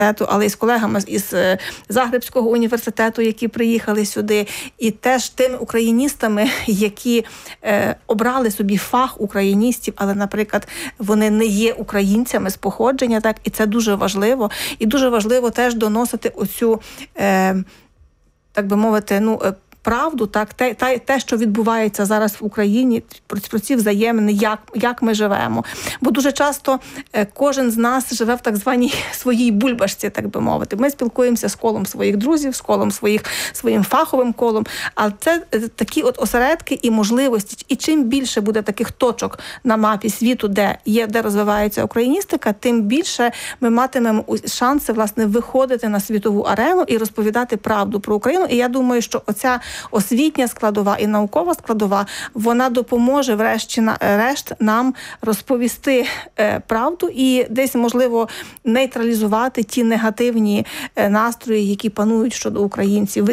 але і з колегами із Загребського університету, які приїхали сюди, і теж тими україністами, які обрали собі фах україністів, але, наприклад, вони не є українцями з походження, так, і це дуже важливо. І дуже важливо теж доносити оцю, так би мовити, правду, так, те, що відбувається зараз в Україні, про ці взаємини, як ми живемо. Бо дуже часто кожен з нас живе в так званій своїй бульбашці, так би мовити. Ми спілкуємося з колом своїх друзів, з колом своїм фаховим колом, але це такі от осередки і можливості. І чим більше буде таких точок на мапі світу, де розвивається україністика, тим більше ми матимемо шанси, власне, виходити на світову арену і розповідати правду про Україну. І я думаю, що оця освітня складова і наукова складова, вона допоможе врешті-решт нам розповісти правду і десь, можливо, нейтралізувати ті негативні настрої, які панують щодо українців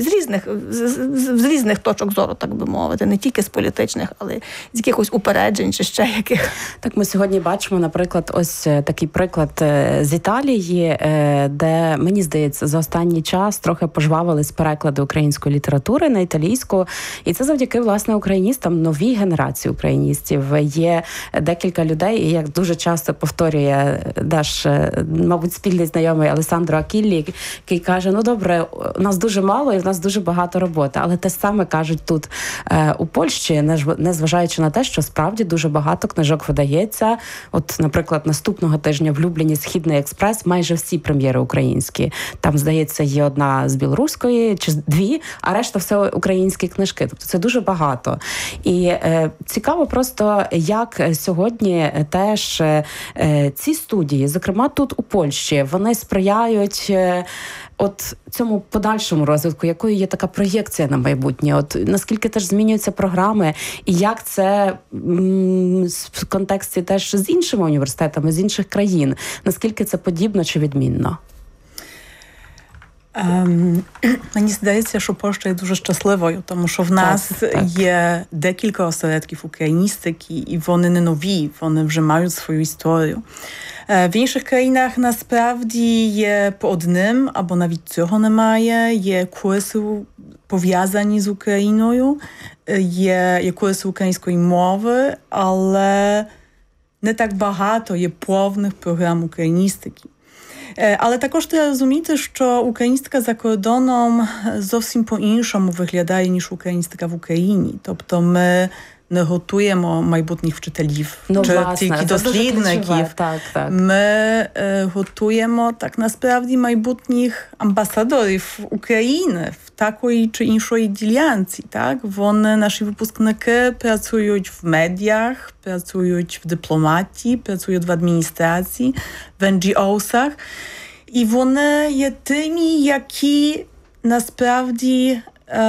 з різних точок зору, так би мовити, не тільки з політичних, але з якихось упереджень чи ще яких. Так, ми сьогодні бачимо, наприклад, ось такий приклад з Італії, де, мені здається, за останній час трохи пожвавились переклади української літератури на італійську, і це завдяки, власне, україністам, новій генерації україністів. Є декілька людей, і як дуже часто повторює наш, мабуть, спільний знайомий Алесандро Акіллі, який каже, добре, у нас дуже мало і в нас дуже багато роботи, але те саме кажуть тут у Польщі, незважаючи на те, що справді дуже багато книжок видається. От, наприклад, наступного тижня в Любліні «Східний експрес» майже всі прем'єри українські. Там, здається, є одна з білоруської, чи дві, а решта все українські книжки. Тобто це дуже багато. І цікаво просто, як сьогодні теж ці студії, зокрема тут у Польщі, вони сприяють от цьому подальшому розвитку, якою є така проєкція на майбутнє, от наскільки теж змінюються програми, і як це в контексті теж з іншими університетами, з інших країн, наскільки це подібно чи відмінно? Мені здається, що Польща є дуже щасливою, тому що в нас є декілька осередків україністики, і вони не нові, вони вже мають свою історію. В інших країнах насправді є по одним, або навіть цього немає, є курси пов'язані з Україною, є курси української мови, але не так багато є повних програм україністики. Але також треба розуміти, що україністика за кордоном зовсім по-іншому виглядає, ніж україністика в Україні. Тобто ми не готуємо майбутніх вчителів, чи тільки дослідників. Ми готуємо так насправді майбутніх амбасадорів України в такої чи іншої ділянці. Так? Вони, наші випускники, працюють в медіах, працюють в дипломатії, працюють в адміністрації, в NGO-сах. І вони є тими, які насправді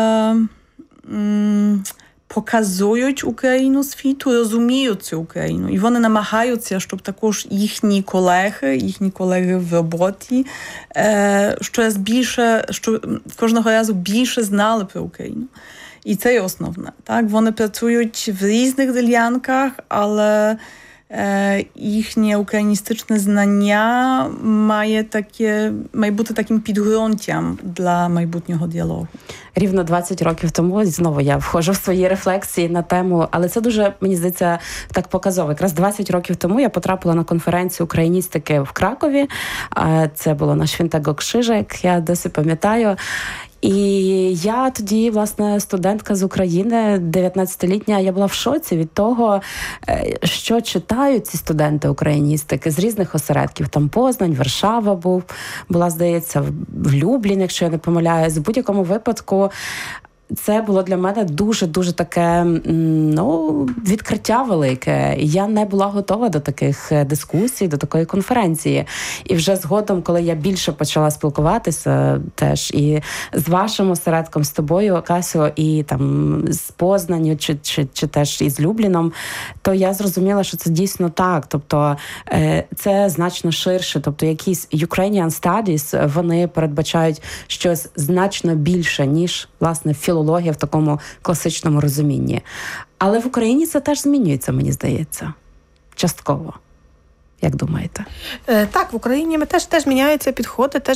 показують Україну світу, розуміють цю Україну. І вони намагаються, щоб також їхні колеги в роботі щось більше, що кожного разу більше знали про Україну. І це є основне. Так? Вони працюють в різних ділянках, але їхнє україністичне знання має бути таким підґрунтям для майбутнього діалогу. Рівно 20 років тому, знову я входжу в свої рефлексії на тему, але це дуже, мені здається, так показово. Якраз 20 років тому я потрапила на конференцію україністики в Кракові. Це було на Świętego Krzyża, як я досі пам'ятаю. І я тоді, власне, студентка з України, 19-літня, я була в шоці від того, що читають ці студенти україністики з різних осередків. Там Познань, Варшава була, здається, в Люблін, якщо я не помиляюсь. В будь-якому випадку це було для мене дуже-дуже таке, відкриття велике. Я не була готова до таких дискусій, до такої конференції. І вже згодом, коли я більше почала спілкуватися теж і з вашим осередком, з тобою, Касю, і там з Познанню, чи теж із Любліном, то я зрозуміла, що це дійсно так. Тобто це значно ширше. Тобто якісь Ukrainian Studies, вони передбачають щось значно більше, ніж, власне, філологія в такому класичному розумінні. Але в Україні це теж змінюється, мені здається. Частково. Як думаєте? Так, в Україні теж міняються підходи, теж